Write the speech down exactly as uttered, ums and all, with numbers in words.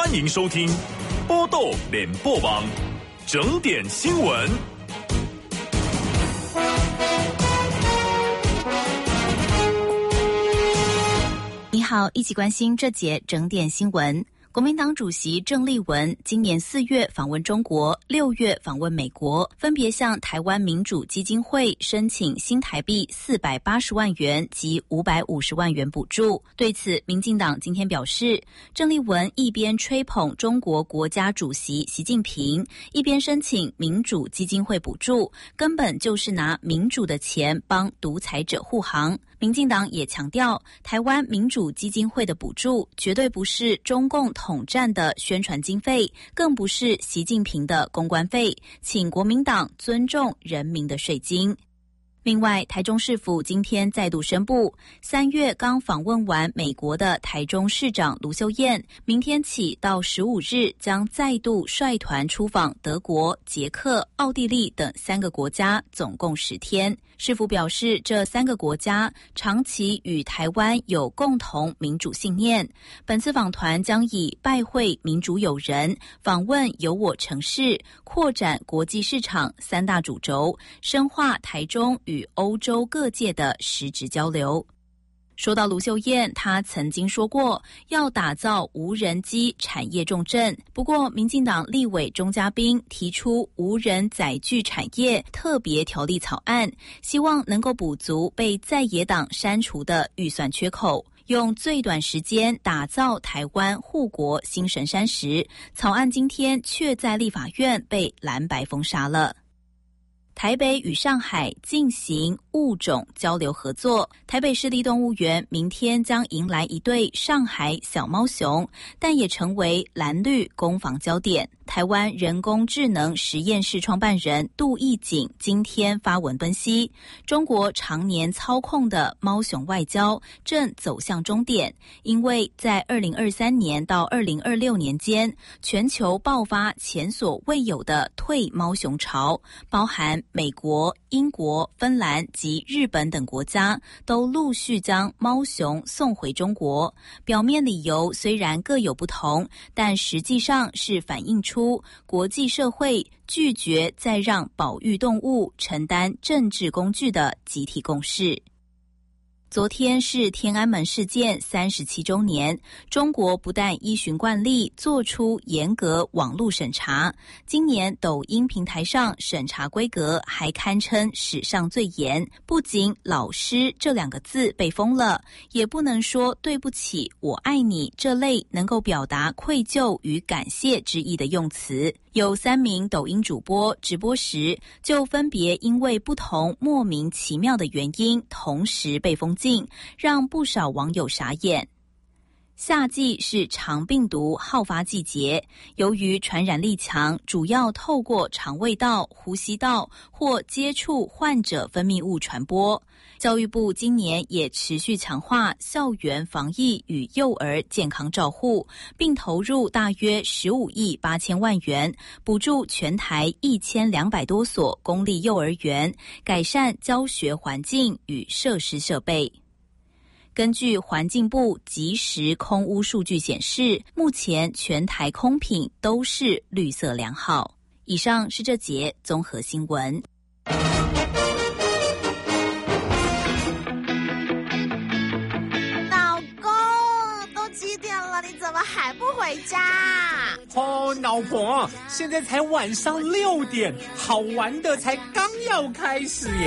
欢迎收听波豆联播网整点新闻。 你好，一起关心这节整点新闻。国民党主席郑丽文今年四月访问中国，六月访问美国，分别向台湾民主基金会申请新台币四百八十万元及五百五十万元补助。对此，民进党今天表示，郑丽文一边吹捧中国国家主席习近平，一边申请民主基金会补助，根本就是拿民主的钱帮独裁者护航。民进党也强调，台湾民主基金会的补助绝对不是中共统战的宣传经费，更不是习近平的公关费，请国民党尊重人民的税金。另外，台中市府今天再度宣布，三月刚访问完美国的台中市长卢秀燕，明天起到十五日将再度率团出访德国、捷克、奥地利等三个国家，总共十天。市府表示，这三个国家长期与台湾有共同民主信念，本次访团将以拜会民主友人、访问有我城市、扩展国际市场三大主轴，深化台中与欧洲各界的实质交流。说到卢秀燕，她曾经说过要打造无人机产业重镇，不过民进党立委钟嘉宾提出无人载具产业特别条例草案，希望能够补足被在野党删除的预算缺口，用最短时间打造台湾护国新神山时，草案今天却在立法院被蓝白封杀了。台北与上海进行物种交流合作，台北市立动物园明天将迎来一对上海小猫熊，但也成为蓝绿攻防焦点。台湾人工智能实验室创办人杜义景今天发文分析，中国常年操控的猫熊外交正走向终点，因为在二零二三年到二零二六年间，全球爆发前所未有的退猫熊潮，包含美国、英国、芬兰及日本等国家都陆续将猫熊送回中国。表面理由虽然各有不同，但实际上是反映出国际社会拒绝再让保育动物承担政治工具的集体共识。昨天是天安门事件三十七周年，中国不但依循惯例做出严格网络审查，今年抖音平台上审查规格还堪称史上最严，不仅老师这两个字被封了，也不能说对不起我爱你这类能够表达愧疚与感谢之意的用词。有三名抖音主播直播时就分别因为不同莫名其妙的原因同时被封禁，让不少网友傻眼。夏季是肠病毒好发季节，由于传染力强，主要透过肠胃道、呼吸道或接触患者分泌物传播。教育部今年也持续强化校园防疫与幼儿健康照护，并投入大约十五亿八千万元，补助全台一千两百多所公立幼儿园，改善教学环境与设施设备。根据环境部即时空污数据显示，目前全台空品都是绿色良好。以上是这节综合新闻。 老公，都几点了，你怎么还不回家？ 哦，老婆，现在才晚上六点，好玩的才刚要开始耶。